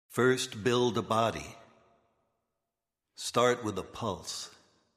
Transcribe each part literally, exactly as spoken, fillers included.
First, build a body. Start with a pulse.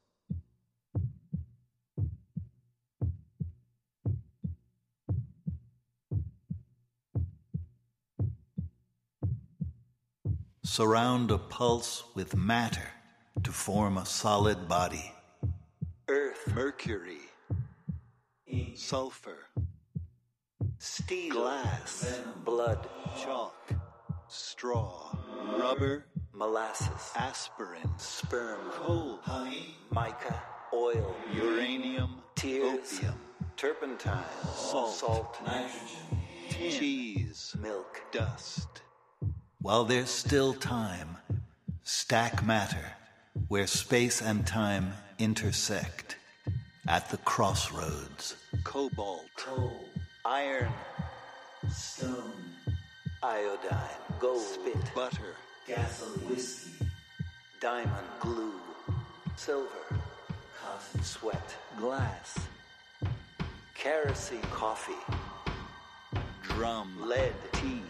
Surround a pulse with matter to form a solid body. Earth, mercury, sulfur, steel, glass, venom, blood, chalk, straw, rubber, molasses, aspirin, sperm, coal, honey, mica, oil, uranium, tears, opium, turpentine, salt, salt, nitrogen, tin, cheese, milk, dust. While there's still time, stack matter where space and time intersect, at the crossroads. Cobalt, coal, iron, stone, iodine, gold, spit, butter, gasoline, whiskey, diamond, glue, silver, cotton, sweat, glass, kerosene, coffee, drum, lead, tea,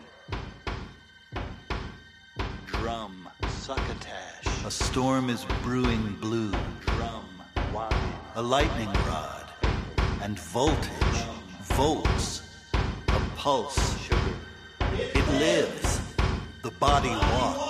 drum, succotash. A storm is brewing blue, drum, wine, a lightning rod, and voltage, volts, a pulse. sugar. It lives. The body walks.